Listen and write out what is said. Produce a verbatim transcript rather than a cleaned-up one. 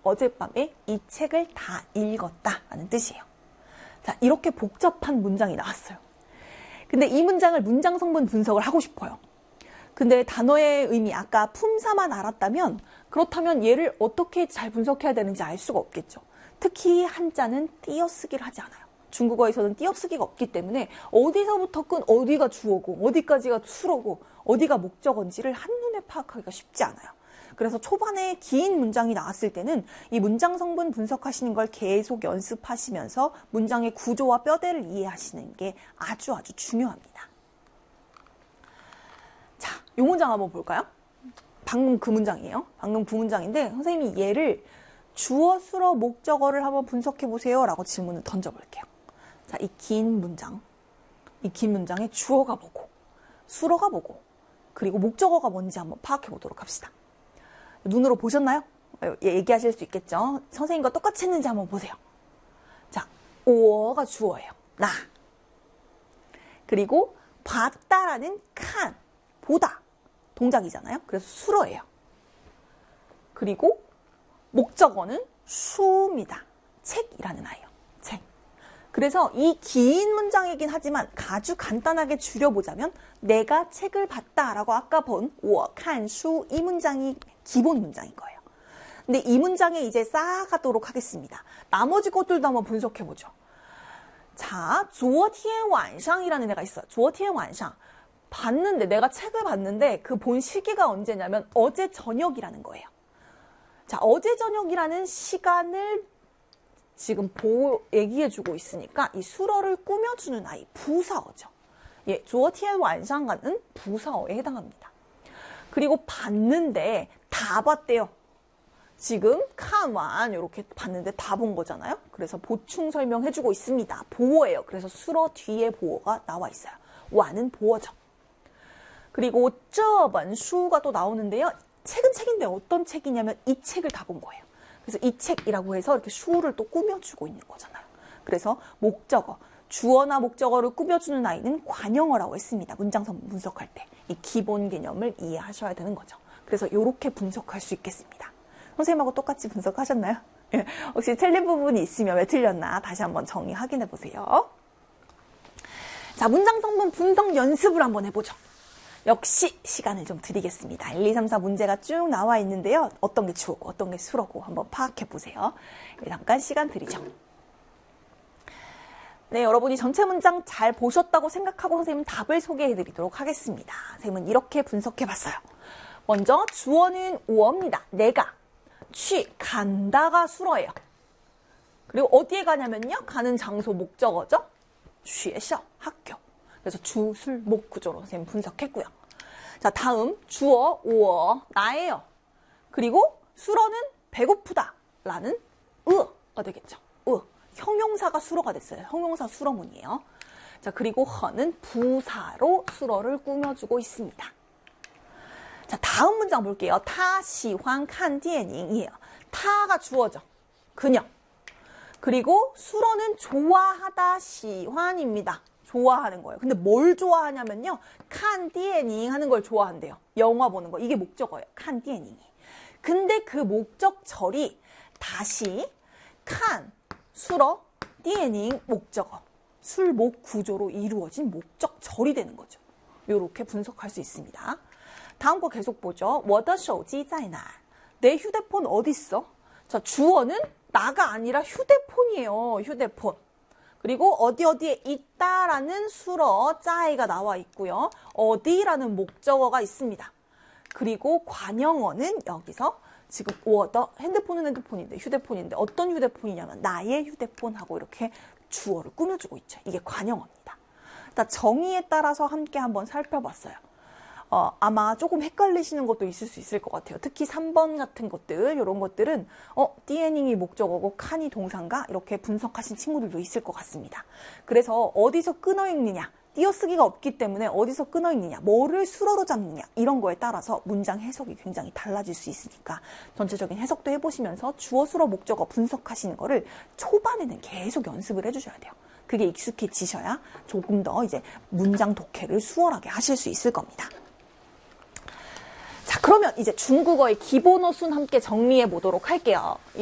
어젯밤에 이 책을 다 읽었다라는 뜻이에요. 자, 이렇게 복잡한 문장이 나왔어요. 근데 이 문장을 문장 성분 분석을 하고 싶어요. 근데 단어의 의미, 아까 품사만 알았다면 그렇다면 얘를 어떻게 잘 분석해야 되는지 알 수가 없겠죠. 특히 한자는 띄어쓰기를 하지 않아요. 중국어에서는 띄어쓰기가 없기 때문에 어디서부터 끈 어디가 주어고 어디까지가 수어고 어디가 목적어인지를 한눈에 파악하기가 쉽지 않아요. 그래서 초반에 긴 문장이 나왔을 때는 이 문장 성분 분석하시는 걸 계속 연습하시면서 문장의 구조와 뼈대를 이해하시는 게 아주 아주 중요합니다. 자, 이 문장 한번 볼까요? 방금 그 문장이에요. 방금 그 문장인데 선생님이 얘를 주어, 수어, 목적어를 한번 분석해 보세요 라고 질문을 던져볼게요. 자, 이 긴 문장, 이 긴 문장에 주어가 뭐고 수어가 뭐고 그리고 목적어가 뭔지 한번 파악해 보도록 합시다. 눈으로 보셨나요? 얘기하실 수 있겠죠. 선생님과 똑같이 했는지 한번 보세요. 자, 오어가 주어예요. 나. 그리고 봤다라는 칸, 보다 동작이잖아요. 그래서 수어예요. 그리고 목적어는 수입니다. 책이라는 아이요. 책. 그래서 이 긴 문장이긴 하지만 아주 간단하게 줄여보자면 내가 책을 봤다라고 아까 본我看书 이 문장이 기본 문장인 거예요. 근데 이 문장에 이제 쌓아가도록 하겠습니다. 나머지 것들도 한번 분석해보죠. 자, 昨天晚上이라는 애가 있어요. 昨天晚上. 봤는데, 내가 책을 봤는데 그 본 시기가 언제냐면 어제 저녁이라는 거예요. 자, 어제 저녁이라는 시간을 지금 보, 얘기해주고 있으니까 이 수어를 꾸며주는 아이, 부사어죠. 예, 昨天晚上은 부사어에 해당합니다. 그리고 봤는데 다 봤대요. 지금 칸완 이렇게 봤는데 다 본 거잖아요. 그래서 보충 설명해주고 있습니다. 보어예요. 그래서 수어 뒤에 보어가 나와 있어요. 완은 보어죠. 그리고 这本书가 또 나오는데요. 책은 책인데 어떤 책이냐면 이 책을 다 본 거예요. 그래서 이 책이라고 해서 이렇게 수를 또 꾸며주고 있는 거잖아요. 그래서 목적어, 주어나 목적어를 꾸며주는 아이는 관형어라고 했습니다. 문장 분석할 때. 이 기본 개념을 이해하셔야 되는 거죠. 그래서 이렇게 분석할 수 있겠습니다. 선생님하고 똑같이 분석하셨나요? 예, 혹시 틀린 부분이 있으면 왜 틀렸나 다시 한번 정의 확인해 보세요. 자, 문장 성분 분석 연습을 한번 해보죠. 역시 시간을 좀 드리겠습니다. 일, 이, 삼, 사 문제가 쭉 나와 있는데요. 어떤 게 주어고 어떤 게 수어고 한번 파악해 보세요. 잠깐 시간 드리죠. 네, 여러분이 전체 문장 잘 보셨다고 생각하고 선생님 답을 소개해 드리도록 하겠습니다. 선생님은 이렇게 분석해 봤어요. 먼저 주어는 우어입니다. 내가. 취, 간다가 수어예요. 그리고 어디에 가냐면요. 가는 장소 목적어죠. 学校, 학교. 그래서 주, 술, 목 구조로 선생님 분석했고요. 자, 다음 주어, 우어, 나예요. 그리고 수어는 배고프다 라는 으가 되겠죠. 으. 형용사가 수어가 됐어요. 형용사 수어문이에요. 자, 그리고 허는 부사로 수어를 꾸며주고 있습니다. 자, 다음 문장 볼게요. 他喜欢看电影이에요. 타가 주어죠. 그녀. 그리고 수어는 좋아하다, 시환입니다. 좋아하는 거예요. 근데 뭘 좋아하냐면요. 칸 띠에닝 하는 걸 좋아한대요. 영화 보는 거. 이게 목적어예요. 칸 띠에닝이. 근데 그 목적절이 다시 칸, 수어, 띠에닝, 목적어. 술목 구조로 이루어진 목적절이 되는 거죠. 이렇게 분석할 수 있습니다. 다음 거 계속 보죠. 我的手机在哪? 내 휴대폰 어디 있어? 자, 주어는 나가 아니라 휴대폰이에요. 휴대폰. 그리고 어디 어디에 있다라는 수어 짜이가 나와 있고요. 어디라는 목적어가 있습니다. 그리고 관형어는 여기서 지금 我的 핸드폰은 핸드폰인데 휴대폰인데 어떤 휴대폰이냐면 나의 휴대폰하고 이렇게 주어를 꾸며주고 있죠. 이게 관형어입니다. 자, 정의에 따라서 함께 한번 살펴봤어요. 어, 아마 조금 헷갈리시는 것도 있을 수 있을 것 같아요. 특히 삼 번 같은 것들, 이런 것들은 어, 띠에닝이 목적어고 칸이 동사인가? 이렇게 분석하신 친구들도 있을 것 같습니다. 그래서 어디서 끊어 읽느냐, 띄어쓰기가 없기 때문에 어디서 끊어 읽느냐, 뭐를 수어로 잡느냐 이런 거에 따라서 문장 해석이 굉장히 달라질 수 있으니까 전체적인 해석도 해보시면서 주어, 수어, 목적어 분석하시는 거를 초반에는 계속 연습을 해주셔야 돼요. 그게 익숙해지셔야 조금 더 이제 문장 독해를 수월하게 하실 수 있을 겁니다. 자, 그러면 이제 중국어의 기본어순 함께 정리해 보도록 할게요.